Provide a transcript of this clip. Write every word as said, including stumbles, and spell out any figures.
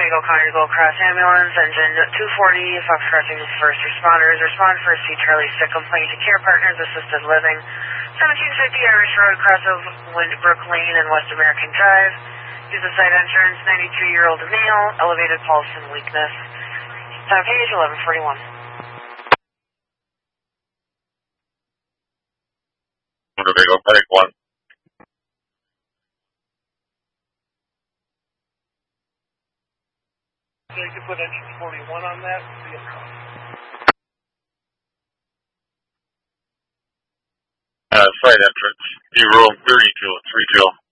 Winnebago County Gold Cross Ambulance, engine two forty, Fox Crossing first responders. Respond first, see Charlie Stick, complaint to Care Partners Assisted Living, seventeen fifty Irish Road, cross of Windbrook Lane and West American Drive. Use the site entrance, ninety-two-year-old male, elevated pulse and weakness. Top page, eleven forty-one. Winnebago, Medic one. So you can put engine forty-one on that. Uh, site entrance, new room thirty-two, three two.